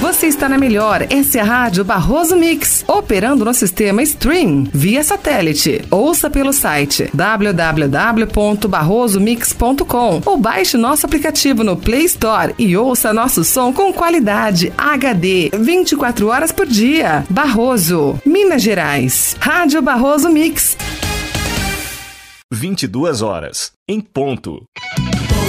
Você está na melhor, essa é a Rádio Barroso Mix, operando no sistema Stream, via satélite. Ouça pelo site www.barrosomix.com ou baixe nosso aplicativo no Play Store e ouça nosso som com qualidade HD, 24 horas por dia. Barroso, Minas Gerais. Rádio Barroso Mix. 22 horas, em ponto.